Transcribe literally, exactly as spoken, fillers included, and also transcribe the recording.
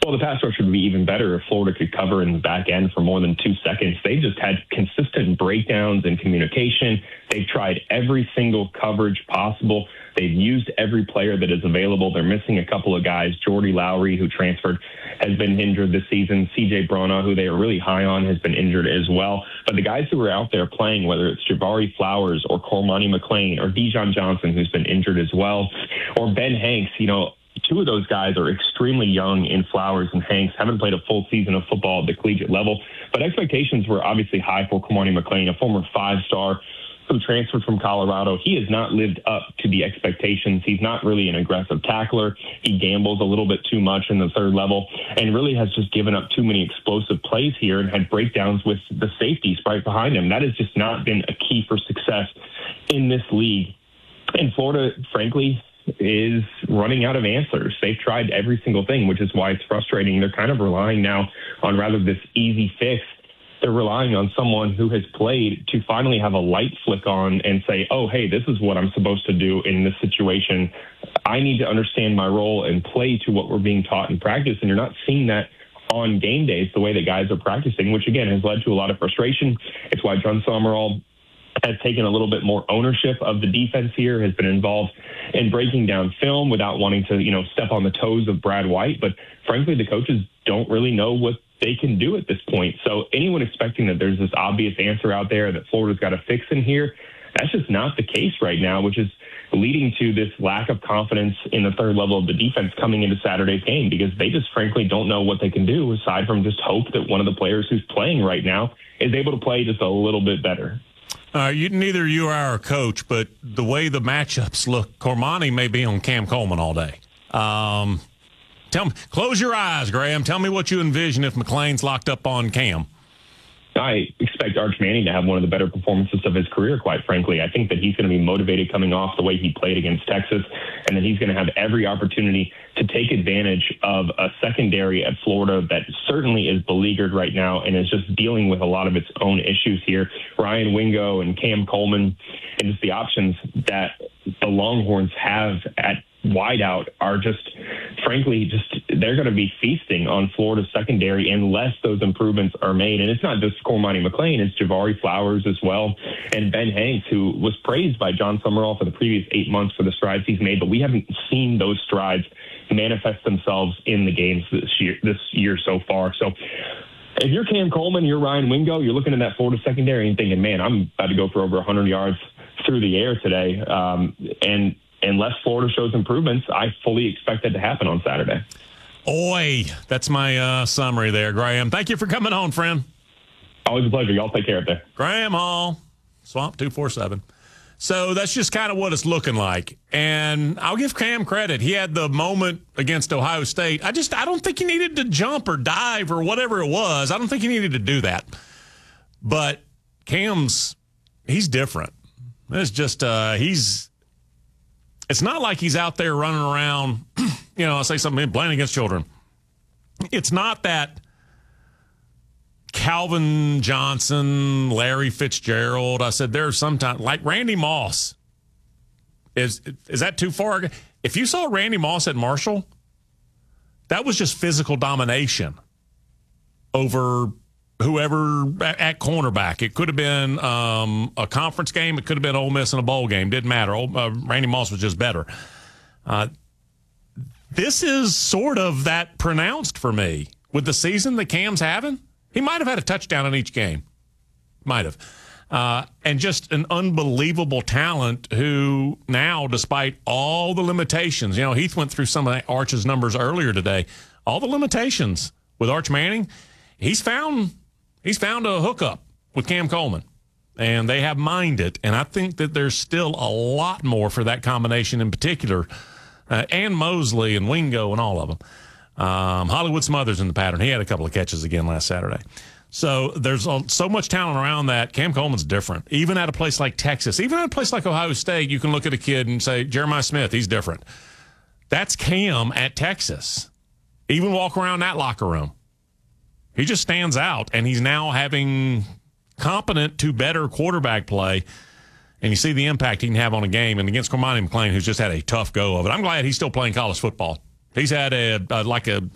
Well, the pass rush would be even better if Florida could cover in the back end for more than two seconds. They just had consistent breakdowns in communication. They've tried every single coverage possible. They've used every player that is available. They're missing a couple of guys. Jordy Lowry, who transferred, has been injured this season. C J Brana, who they are really high on, has been injured as well. But the guys who are out there playing, whether it's Jabari Flowers or Cormani McClain or Dijon Johnson, who's been injured as well, or Ben Hanks, you know, two of those guys are extremely young in Flowers and Hanks, haven't played a full season of football at the collegiate level. But expectations were obviously high for Cormani McClain, a former five-star who transferred from Colorado. He has not lived up to the expectations. He's not really an aggressive tackler. He gambles a little bit too much in the third level and really has just given up too many explosive plays here and had breakdowns with the safeties right behind him. That has just not been a key for success in this league. And Florida, frankly, is running out of answers. They've tried every single thing, which is why it's frustrating. They're kind of relying now on rather this easy fix. They're relying on someone who has played to finally have a light flick on and say, oh, hey, this is what I'm supposed to do in this situation. I need to understand my role and play to what we're being taught in practice. And you're not seeing that on game days the way that guys are practicing, which, again, has led to a lot of frustration. It's why John Summerall has taken a little bit more ownership of the defense here, has been involved in breaking down film without wanting to, you know, step on the toes of Brad White. But frankly, the coaches don't really know what they can do at this point. So anyone expecting that there's this obvious answer out there that Florida's got a fix in here, that's just not the case right now, which is leading to this lack of confidence in the third level of the defense coming into Saturday's game, because they just frankly don't know what they can do aside from just hope that one of the players who's playing right now is able to play just a little bit better. Uh, you, neither you or I are coach, but the way the matchups look, Cormani may be on Cam Coleman all day. Um, tell me, close your eyes, Graham. Tell me what you envision if McClain's locked up on Cam. I expect Arch Manning to have one of the better performances of his career, quite frankly. I think that he's going to be motivated coming off the way he played against Texas, and that he's going to have every opportunity to take advantage of a secondary at Florida that certainly is beleaguered right now and is just dealing with a lot of its own issues here. Ryan Wingo and Cam Coleman, and just the options that the Longhorns have at wideout are just, frankly, just they're going to be feasting on Florida's secondary unless those improvements are made. And it's not just Cormani McClain, it's Jabari Flowers as well, and Ben Hanks, who was praised by John Summerall for the previous eight months for the strides he's made, but we haven't seen those strides manifest themselves in the games this year, this year so far. So if you're Cam Coleman, you're Ryan Wingo, you're looking at that Florida secondary and thinking, man, I'm about to go for over one hundred yards through the air today. Um, and unless Florida shows improvements, I fully expect that to happen on Saturday. Oi, that's my uh, summary there, Graham. Thank you for coming on, friend. Always a pleasure. Y'all take care of there. Graham Hall, Swamp two forty-seven. So that's just kind of what it's looking like. And I'll give Cam credit. He had the moment against Ohio State. I just, I don't think he needed to jump or dive or whatever it was. I don't think he needed to do that. But Cam's, he's different. It's just, uh, he's, it's not like he's out there running around, you know, I'll say something, playing against children. It's not that Calvin Johnson, Larry Fitzgerald. I said there's sometimes, like Randy Moss. Is is that too far? If you saw Randy Moss at Marshall, that was just physical domination over whoever at cornerback. It could have been um, a conference game. It could have been Ole Miss in a bowl game. Didn't matter. Uh, Randy Moss was just better. Uh, this is sort of that pronounced for me with the season that Cam's having. He might have had a touchdown in each game. Might have. Uh, and just an unbelievable talent who now, despite all the limitations, you know, Heath went through some of Arch's numbers earlier today, all the limitations with Arch Manning, he's found he's found a hookup with Cam Coleman. And they have mined it. And I think that there's still a lot more for that combination in particular, uh, and Mosley and Wingo and all of them. Um, Hollywood Smothers in the pattern. He had a couple of catches again last Saturday. So there's a, so much talent around that. Cam Coleman's different. Even at a place like Texas, even at a place like Ohio State, you can look at a kid and say, Jeremiah Smith, he's different. That's Cam at Texas. Even walk around that locker room. He just stands out, and he's now having competent to better quarterback play, and you see the impact he can have on a game. And against Cormani McClain, who's just had a tough go of it. I'm glad he's still playing college football. He's had a, a like a